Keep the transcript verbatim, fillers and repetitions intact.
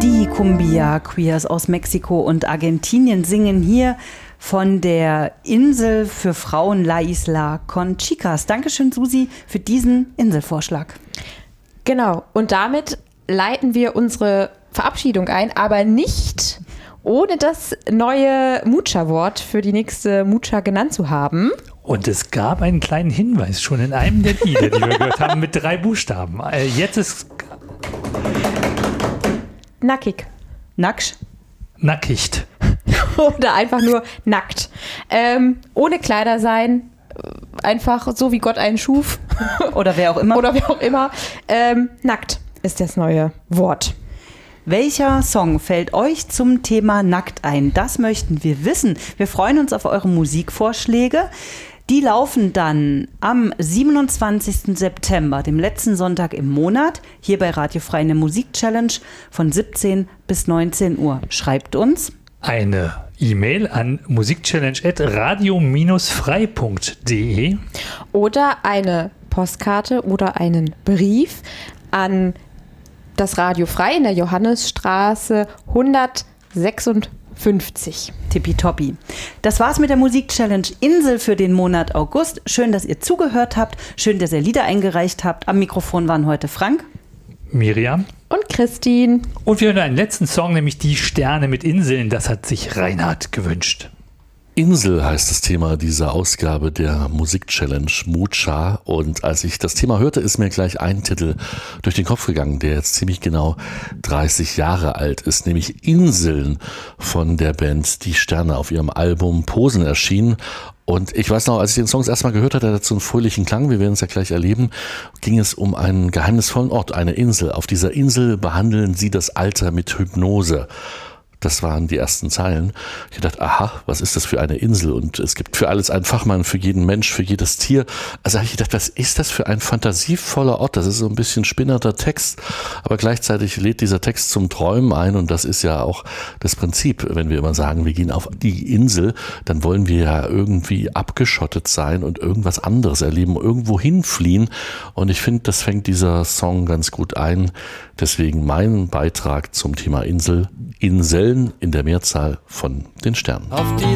Die Cumbia Queers aus Mexiko und Argentinien singen hier von der Insel für Frauen La Isla con Chicas. Dankeschön, Susi, für diesen Inselvorschlag. Genau, und damit leiten wir unsere Verabschiedung ein, aber nicht ohne das neue Mucha-Wort für die nächste Mucha genannt zu haben. Und es gab einen kleinen Hinweis schon in einem der Lieder, die wir gehört haben, mit drei Buchstaben. Jetzt ist... Nackig. Nacksch. Nackicht. Oder einfach nur nackt. Ähm, ohne Kleider sein, einfach so wie Gott einen schuf. Oder wer auch immer. Oder wer auch immer. Ähm, nackt ist das neue Wort. Welcher Song fällt euch zum Thema nackt ein? Das möchten wir wissen. Wir freuen uns auf eure Musikvorschläge. Die laufen dann am siebenundzwanzigsten September, dem letzten Sonntag im Monat, hier bei Radio Frei in der Musik-Challenge von siebzehn bis neunzehn Uhr. Schreibt uns eine E-Mail an musikchallenge at radio frei punkt de oder eine Postkarte oder einen Brief an das Radio Frei in der Johannesstraße hundertsechsundfünfzig. Tippitoppi. Das war's mit der Musik-Challenge Insel für den Monat August. Schön, dass ihr zugehört habt. Schön, dass ihr Lieder eingereicht habt. Am Mikrofon waren heute Frank, Miriam und Christine. Und wir hören einen letzten Song, nämlich Die Sterne mit Inseln. Das hat sich Reinhard gewünscht. Insel heißt das Thema dieser Ausgabe der Musik-Challenge Mucha. Und als ich das Thema hörte, ist mir gleich ein Titel durch den Kopf gegangen, der jetzt ziemlich genau dreißig Jahre alt ist, nämlich Inseln von der Band Die Sterne auf ihrem Album Posen erschienen. Und ich weiß noch, als ich den Song erstmal gehört hatte, der hat so einen fröhlichen Klang, wir werden es ja gleich erleben, ging es um einen geheimnisvollen Ort, eine Insel. Auf dieser Insel behandeln sie das Alter mit Hypnose. Das waren die ersten Zeilen. Ich dachte, aha, was ist das für eine Insel? Und es gibt für alles einen Fachmann, für jeden Mensch, für jedes Tier. Also habe ich gedacht, was ist das für ein fantasievoller Ort? Das ist so ein bisschen spinnerter Text, aber gleichzeitig lädt dieser Text zum Träumen ein. Und das ist ja auch das Prinzip, wenn wir immer sagen, wir gehen auf die Insel, dann wollen wir ja irgendwie abgeschottet sein und irgendwas anderes erleben, irgendwo hinfliehen. Und ich finde, das fängt dieser Song ganz gut ein. Deswegen mein Beitrag zum Thema Insel, Inseln in der Mehrzahl von den Sternen. Auf dieser